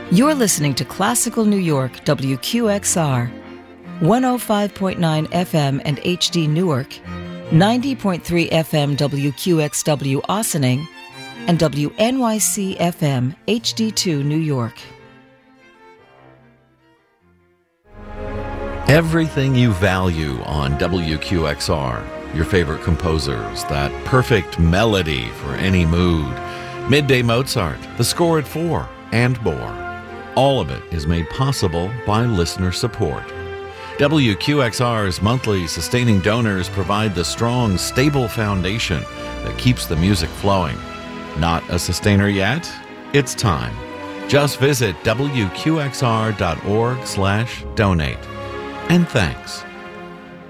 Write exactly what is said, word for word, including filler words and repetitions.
You're listening to Classical New York, W Q X R, one oh five point nine F M and H D Newark, ninety point three F M W Q X W Ossining, and W N Y C F M H D two New York. Everything you value on W Q X R, your favorite composers, that perfect melody for any mood, Midday Mozart, The Score at Four, and more. All of it is made possible by listener support. W Q X R's monthly sustaining donors provide the strong, stable foundation that keeps the music flowing. Not a sustainer yet? It's time. Just visit W Q X R dot org slash donate. And thanks.